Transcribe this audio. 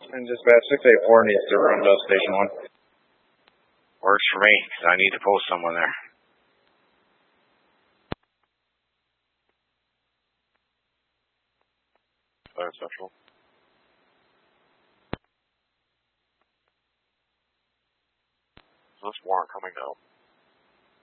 And dispatch 684 needs to run to station 1. Works for me, because I need to post someone there. Central. Is this warrant coming now?